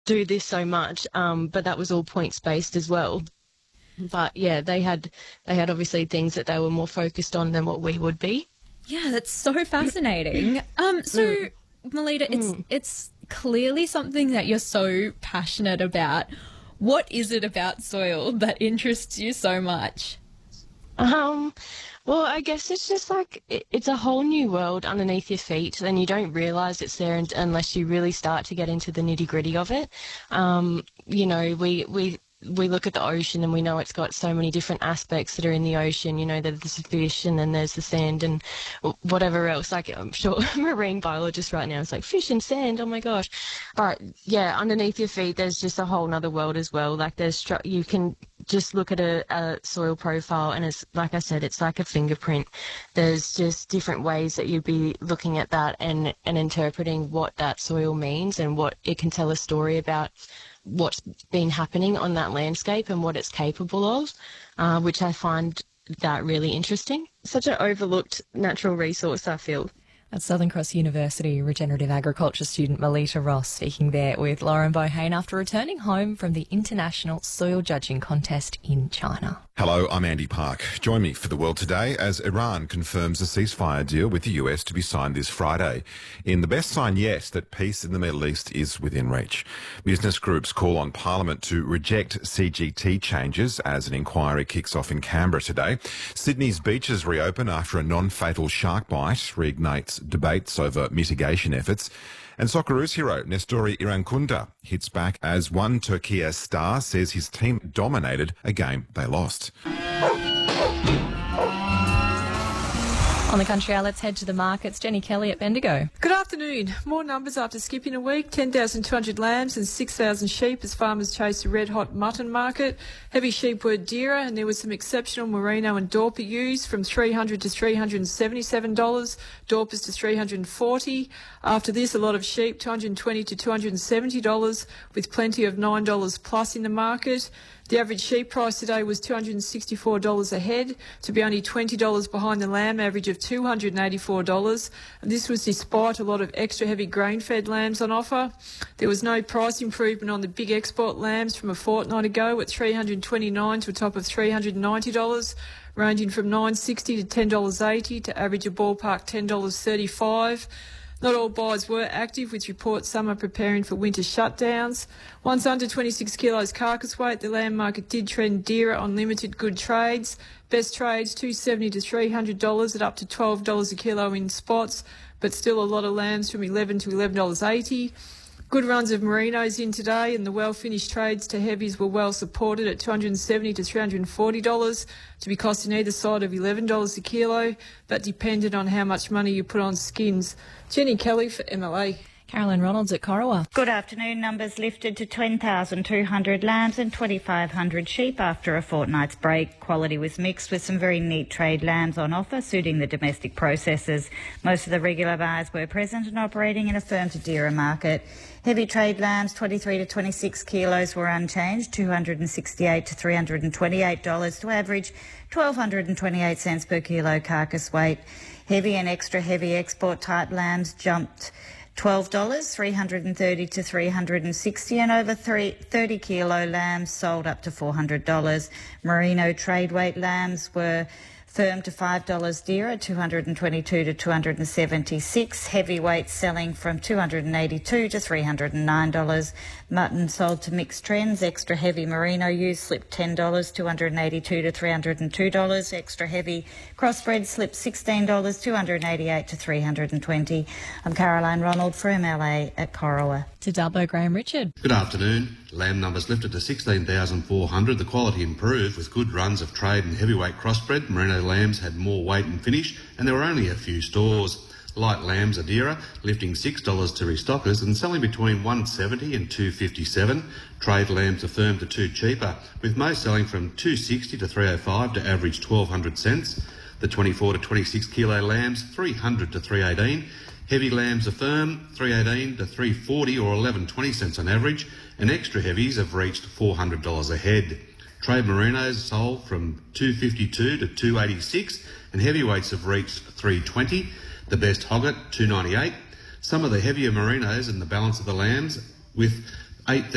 do this so much, but that was all points based as well. But yeah, they had obviously things that they were more focused on than what we would be. Yeah, that's so fascinating. So Melita, it's clearly something that you're so passionate about. What is it about soil that interests you so much? Well, I guess it's just like it's a whole new world underneath your feet, and you don't realise it's there unless you really start to get into the nitty-gritty of it. We look at the ocean and we know it's got so many different aspects that are in the ocean. You know, there's the fish and then there's the sand and whatever else. Like, I'm sure marine biologist right now is like, fish and sand, oh my gosh. But yeah, underneath your feet, there's just a whole nother world as well. Like, you can just look at a soil profile and it's, like I said, it's like a fingerprint. There's just different ways that you'd be looking at that and interpreting what that soil means and what it can tell a story about what's been happening on that landscape and what it's capable of, which I find that really interesting. Such an overlooked natural resource, I feel. At Southern Cross University, regenerative agriculture student Melita Ross speaking there with Lauren Bohane after returning home from the International Soil Judging Contest in China. Hello, I'm Andy Park. Join me for The World Today as Iran confirms a ceasefire deal with the US to be signed this Friday. In the best sign yet that peace in the Middle East is within reach. Business groups call on Parliament to reject CGT changes as an inquiry kicks off in Canberra today. Sydney's beaches reopen after a non-fatal shark bite reignites debates over mitigation efforts. And Socceroos hero Nestori Irankunda hits back as one Turkey star says his team dominated a game they lost. On the country hour, let's head to the markets. Jenny Kelly at Bendigo. Good afternoon. More numbers after skipping a week. 10,200 lambs and 6,000 sheep as farmers chased a red-hot mutton market. Heavy sheep were dearer and there was some exceptional merino and Dorper ewes from $300 to $377, Dorpers to $340. After this, a lot of sheep, $220 to $270, with plenty of $9 plus in the market. The average sheep price today was $264 a head, to be only $20 behind the lamb average of $284. And this was despite a lot of extra heavy grain-fed lambs on offer. There was no price improvement on the big export lambs from a fortnight ago at $329 to a top of $390, ranging from $9.60 to $10.80 to average a ballpark $10.35. Not all buyers were active, with reports some are preparing for winter shutdowns. Once under 26 kilos carcass weight, the lamb market did trend dearer on limited good trades. Best trades $270 to $300 at up to $12 a kilo in spots, but still a lot of lambs from $11 to $11.80. Good runs of merinos in today, and the well-finished trades to heavies were well supported at $270 to $340, to be costing either side of $11 a kilo, but dependent on how much money you put on skins. Jenny Kelly for MLA. Caroline Ronalds at Corowa. Good afternoon. Numbers lifted to 10,200 lambs and 2,500 sheep after a fortnight's break. Quality was mixed with some very neat trade lambs on offer, suiting the domestic processors. Most of the regular buyers were present and operating in a firm to dearer market. Heavy trade lambs, 23 to 26 kilos, were unchanged, $268 to $328 to average $1,228 per kilo carcass weight. Heavy and extra heavy export type lambs jumped $12, $330 to $360, and over 30 kilo lambs sold up to $400. Merino trade weight lambs were firm to $5 dearer, $222 to $276. Heavyweight selling from $282 to $309. Mutton sold to mixed trends. Extra heavy merino ewes slipped $10, $282 to $302. Extra heavy crossbred slipped $16, $288 to $320. I'm Caroline Ronald for MLA at Corowa. To Dubbo, Graham Richard. Good afternoon. Lamb numbers lifted to 16,400. The quality improved with good runs of trade and heavyweight crossbred. Merino lambs had more weight and finish, and there were only a few stores. Light lambs are dearer, lifting $6 to restockers and selling between $170 and $257. Trade lambs are firm to $2 cheaper, with most selling from $260 to $305 to average 1,200 cents. The 24 to 26 kilo lambs, $300 to $318. Heavy lambs are firm, $318 to $340 or 11.20 cents on average, and extra heavies have reached $400 a head. Trade merinos sold from $252 to $286, and heavyweights have reached $320. The best hogget $298. Some of the heavier merinos and the balance of the lambs with 8